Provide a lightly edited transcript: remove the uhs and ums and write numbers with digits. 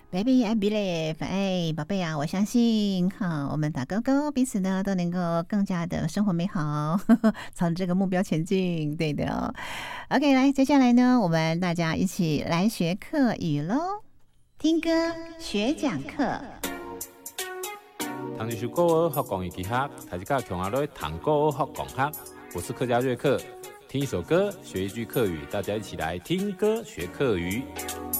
Baby, I believe， 哎，宝贝啊，我相信，哈，我们打勾勾，彼此呢都能够更加的生活美好，呵呵，朝着这个目标前进，对的哦。OK，来，接下来呢，我们大家一起来学课语喽，听歌学讲课。 唐吉修国语学讲语技巧，大家强阿来唐国语学讲学。我是客家瑞克，听一首歌，学一句客语，大家一起来听歌学客语。